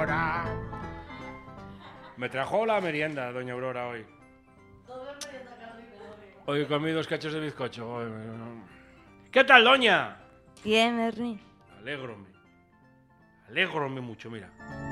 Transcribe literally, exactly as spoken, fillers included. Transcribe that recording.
Me trajo la merienda, doña Aurora, hoy. Hoy comí dos cachos de bizcocho. ¿Qué tal, doña? Bien, Ernie. Alégrome. Alégrome mucho, mira.